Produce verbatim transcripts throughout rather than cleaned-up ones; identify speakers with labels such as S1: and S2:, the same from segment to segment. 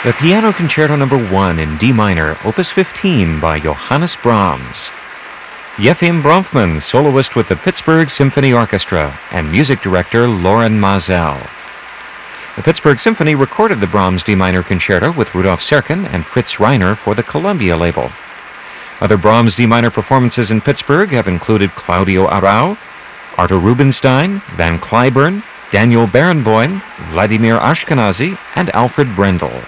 S1: The Piano Concerto Number one in D minor, Opus fifteen by Johannes Brahms. Yefim Bronfman, soloist with the Pittsburgh Symphony Orchestra, and music director Loren Maazel. The Pittsburgh Symphony recorded the Brahms D minor concerto with Rudolf Serkin and Fritz Reiner for the Columbia label. Other Brahms D minor performances in Pittsburgh have included Claudio Arrau, Artur Rubinstein, Van Cliburn, Daniel Barenboim, Vladimir Ashkenazy, and Alfred Brendel.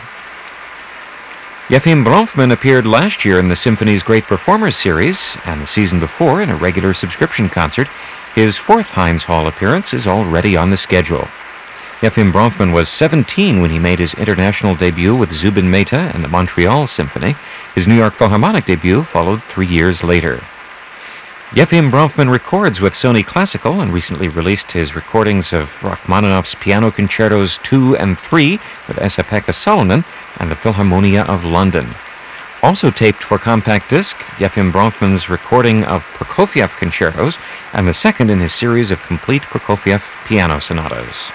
S1: Yefim Bronfman appeared last year in the Symphony's Great Performers series, and the season before in a regular subscription concert. His fourth Heinz Hall appearance is already on the schedule. Yefim Bronfman was seventeen when he made his international debut with Zubin Mehta and the Montreal Symphony. His New York Philharmonic debut followed three years later. Yefim Bronfman records with Sony Classical and recently released his recordings of Rachmaninoff's Piano Concertos two and three with Esa-Pekka Salonen and the Philharmonia of London. Also taped for compact disc, Yefim Bronfman's recording of Prokofiev concertos and the second in his series of complete Prokofiev piano sonatas.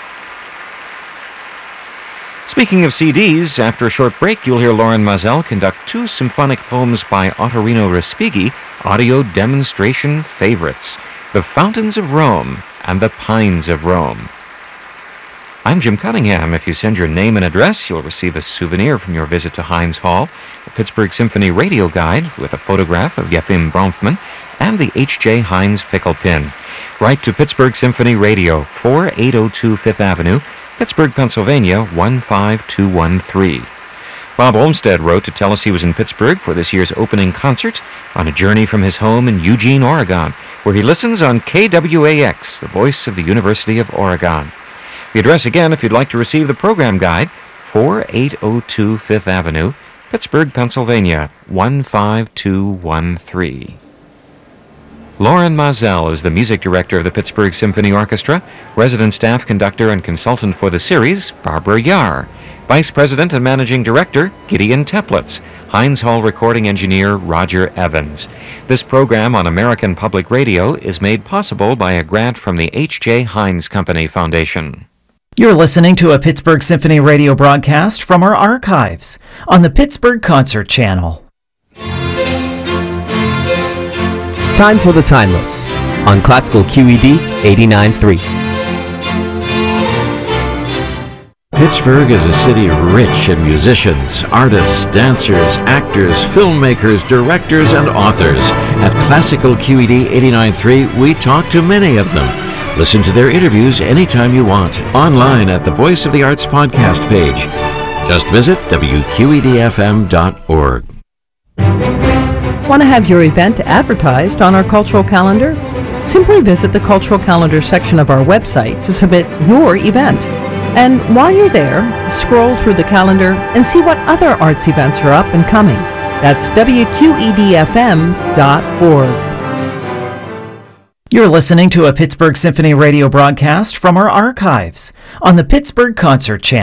S1: Speaking of C Ds, after a short break, you'll hear Loren Maazel conduct two symphonic poems by Ottorino Respighi, audio demonstration favorites, The Fountains of Rome and The Pines of Rome. I'm Jim Cunningham. If you send your name and address, you'll receive a souvenir from your visit to Heinz Hall, the Pittsburgh Symphony radio guide with a photograph of Yefim Bronfman, and the H J Heinz pickle pin. Write to Pittsburgh Symphony Radio, forty-eight oh two Fifth Avenue, Pittsburgh, Pennsylvania, one five two one three. Bob Olmsted wrote to tell us he was in Pittsburgh for this year's opening concert on a journey from his home in Eugene, Oregon, where he listens on K W A X, the voice of the University of Oregon. The address again, if you'd like to receive the program guide, forty-eight oh two Fifth Avenue, Pittsburgh, Pennsylvania, one five two one three. Loren Maazel is the music director of the Pittsburgh Symphony Orchestra, resident staff conductor and consultant for the series, Barbara Yar, vice president and managing director, Gideon Teplitz, Heinz Hall recording engineer, Roger Evans. This program on American Public Radio is made possible by a grant from the H J Heinz Company Foundation.
S2: You're listening to a Pittsburgh Symphony radio broadcast from our archives on the Pittsburgh Concert Channel.
S3: Time for the Timeless on Classical Q E D eighty-nine point three.
S4: Pittsburgh is a city rich in musicians, artists, dancers, actors, filmmakers, directors, and authors. At Classical Q E D eighty-nine point three, we talk to many of them. Listen to their interviews anytime you want, online at the Voice of the Arts podcast page. Just visit W Q E D F M dot org.
S5: Want to have your event advertised on our cultural calendar? Simply visit the cultural calendar section of our website to submit your event. And while you're there, scroll through the calendar and see what other arts events are up and coming. That's W Q E D F M dot org.
S2: You're listening to a Pittsburgh Symphony radio broadcast from our archives on the Pittsburgh Concert Channel.